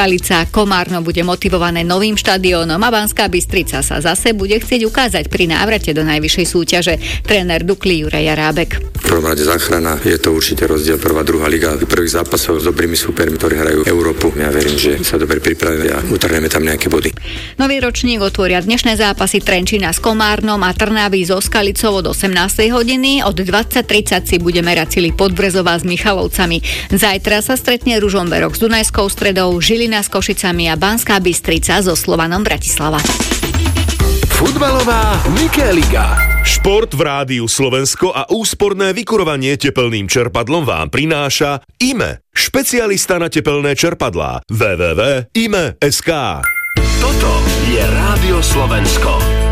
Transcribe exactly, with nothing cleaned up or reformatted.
Skalica. Komárno bude motivované novým štadiónom a Banská Bystrica sa zase bude chcieť ukázať pri návrate do najvyššej súťaže. Tréner Dukly Juraj Jarábek. V prvom rade záchrana, je to určite rozdiel prvá, druhá liga. Prvých zápasov s dobrými súpermi, ktorí hrajú Európu. Ja verím, že sa dobre pripravíme a utrhneme tam nejaké body. Nový ročník otvoria dnešné zápasy Trenčína s Komárnom a Trnavy so Skalicou od osemnástej hodiny. Od dvadsať tridsať si bude merať sily Podbrezová s Michalovcami. Zajtra sa stretne Ružomberok s Dunajskou Stredou, Žilina s Košicami a Banská Bystrica so Slovanom Bratislava. Futbalová Mikeliga. Šport v Rádiu Slovensko a úsporné vykurovanie tepelným čerpadlom vám prináša í em e, špecialista na tepelné čerpadlá. w w w bodka i m e bodka es ká. Toto je Rádio Slovensko.